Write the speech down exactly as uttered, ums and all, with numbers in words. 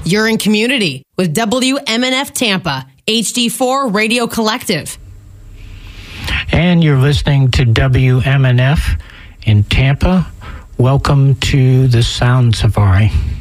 You're in community with W M N F Tampa, H D four Radio Collective. And you're listening to W M N F in Tampa. Welcome to the Sound Safari.